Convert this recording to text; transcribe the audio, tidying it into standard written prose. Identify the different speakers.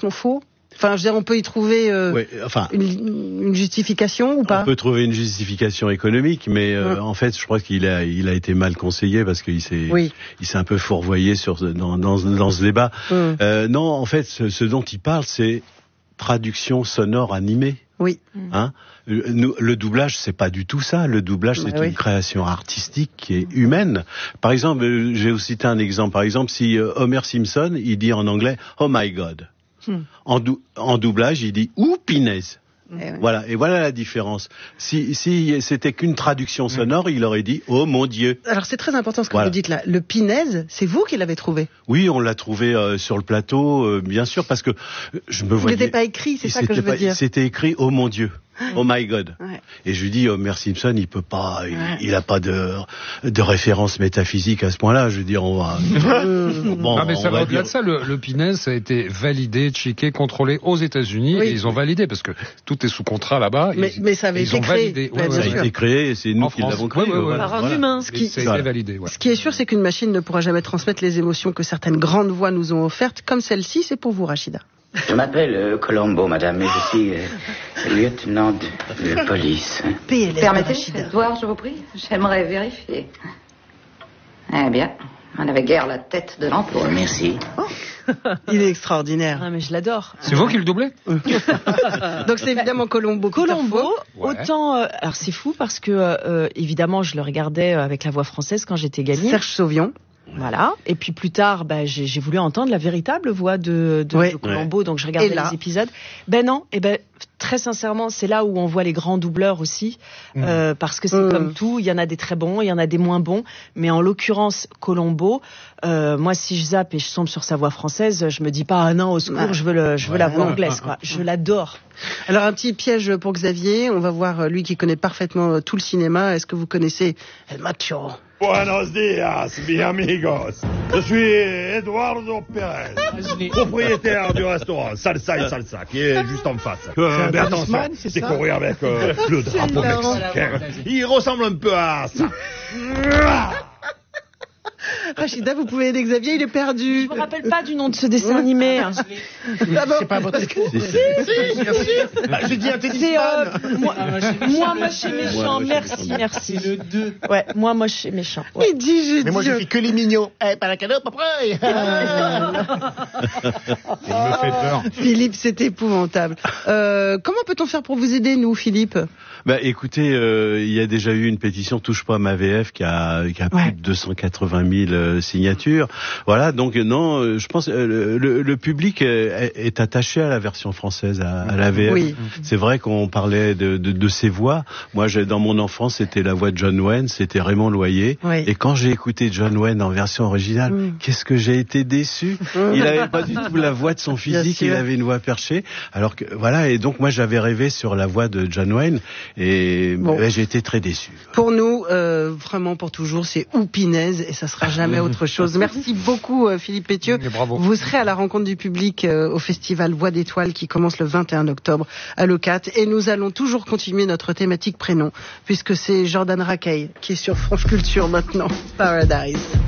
Speaker 1: sont faux? Enfin, je veux dire, on peut y trouver une justification ou pas?
Speaker 2: On peut trouver une justification économique, mais en fait, je crois qu'il a été mal conseillé parce qu'il s'est un peu fourvoyé dans ce débat. Non, en fait, ce dont il parle, c'est traduction sonore animée.
Speaker 1: Oui.
Speaker 2: Hein? Le doublage, c'est pas du tout ça. Le doublage, c'est une création artistique qui est humaine. Par exemple, je vais vous citer un exemple. Par exemple, si Homer Simpson, il dit en anglais « Oh my God ». En doublage, il dit « Ouh, pinaise ». Voilà, et voilà la différence. Si c'était qu'une traduction sonore, il aurait dit « Oh mon Dieu ».
Speaker 1: Alors c'est très important ce que vous dites là. Le pinaise, c'est vous qui l'avez trouvé?
Speaker 2: Oui, on l'a trouvé sur le plateau, bien sûr, parce que je me voyais...
Speaker 1: Il n'était pas écrit, c'est ça que je veux dire.
Speaker 2: C'était écrit « Oh mon Dieu ». Oh my God. Et je lui dis, Homer Simpson, il peut pas, il a pas de référence métaphysique à ce point-là. Je veux dire, on va...
Speaker 3: Bon, mais ça va au-delà de ça. Le pinaise, ça a été validé, checké, contrôlé aux États-Unis, et ils ont validé, parce que tout est sous contrat là-bas.
Speaker 1: Mais ça avait été créé.
Speaker 2: Ça a été créé, c'est nous qui l'avons créé.
Speaker 1: Par un humain.
Speaker 3: Ça a été validé.
Speaker 1: Ce qui est sûr, c'est qu'une machine ne pourra jamais transmettre les émotions que certaines grandes voix nous ont offertes, comme celle-ci, c'est pour vous, Rachida.
Speaker 4: Je m'appelle Colombo, madame, et je suis lieutenant de police.
Speaker 5: Permettez-moi de voir, je vous prie. J'aimerais vérifier. Eh bien, on n'avait guère la tête de l'emploi.
Speaker 4: Merci.
Speaker 1: Il est extraordinaire.
Speaker 6: Ah, mais je l'adore.
Speaker 3: C'est vous qui le doublez?
Speaker 1: Donc c'est évidemment Colombo.
Speaker 6: Autant... alors c'est fou parce que, évidemment, je le regardais avec la voix française quand j'étais gamine.
Speaker 1: Serge Sauvion.
Speaker 6: Voilà. Et puis plus tard, j'ai voulu entendre la véritable voix de Colombo, donc je regardais les épisodes. Non. Très sincèrement, c'est là où on voit les grands doubleurs aussi, parce que c'est comme tout, il y en a des très bons, il y en a des moins bons, mais en l'occurrence, Colombo, moi si je zappe et je tombe sur sa voix française, je me dis pas, ah non, au secours, je veux la voix anglaise, quoi. Je l'adore.
Speaker 1: Alors un petit piège pour Xavier, on va voir lui qui connaît parfaitement tout le cinéma. Est-ce que vous connaissez El Macho?
Speaker 7: Buenos días, mis amigos. Je suis Eduardo Pérez, propriétaire du restaurant Salsa et Salsa, qui est juste en face. Attention, c'est courir avec le drapeau mexicain. Il ressemble un peu à ça.
Speaker 1: Rachida, vous pouvez aider Xavier, il est perdu.
Speaker 6: Je me rappelle pas du nom de ce dessin animé.
Speaker 7: C'est pas votre... Si, bien sûr. J'ai dit un tennisman.
Speaker 6: Moi moche et méchant, merci. C'est le 2. Ouais, moi moche et méchant. Ouais.
Speaker 1: Il dit,
Speaker 7: mais moi je fais que les mignons. Pas la calotte, après. Il me fait peur.
Speaker 1: Philippe, c'est épouvantable. Comment peut-on faire pour vous aider, nous, Philippe?
Speaker 2: Écoutez, il y a déjà eu une pétition Touche pas ma VF qui a plus de 280 000 signatures. Voilà, donc non, je pense le public est attaché à la version française, à la VF. Oui. C'est vrai qu'on parlait de ses voix. Moi, dans mon enfance, c'était la voix de John Wayne, c'était Raymond Loyer. Oui. Et quand j'ai écouté John Wayne en version originale, qu'est-ce que j'ai été déçu. Il avait pas du tout la voix de son physique, il avait une voix perchée. Alors que voilà, et donc moi j'avais rêvé sur la voix de John Wayne. Et j'ai été très déçu.
Speaker 1: Pour nous, vraiment pour toujours, c'est Oupinaise et ça sera jamais autre chose. Merci beaucoup Philippe Pétieux. Vous serez à la rencontre du public au festival Voix d'étoiles qui commence le 21 octobre à Locat et nous allons toujours continuer notre thématique prénom puisque c'est Jordan Rakei qui est sur France Culture maintenant. Paradise.